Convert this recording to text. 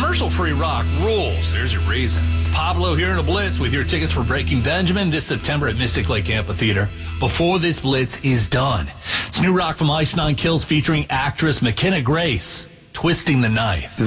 Commercial-free rock rules. There's your reason. It's Pablo here in a Blitz with your tickets for Breaking Benjamin this September at Mystic Lake Amphitheater. Before this Blitz is done, it's new rock from Ice Nine Kills featuring actress McKenna Grace, Twisting the Knife.